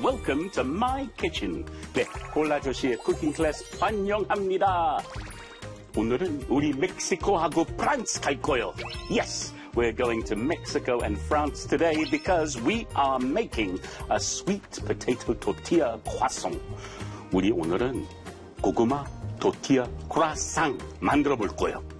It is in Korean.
welcome to my kitchen. 네, 골라조씨의 쿠킹 클래스 환영합니다. 오늘은 우리 멕시코하고 프랑스 갈 거요. Yes, we're going to Mexico and France today because we are making a sweet potato tortilla croissant. 우리 오늘은 고구마 토티아 크라상 만들어 볼 거예요.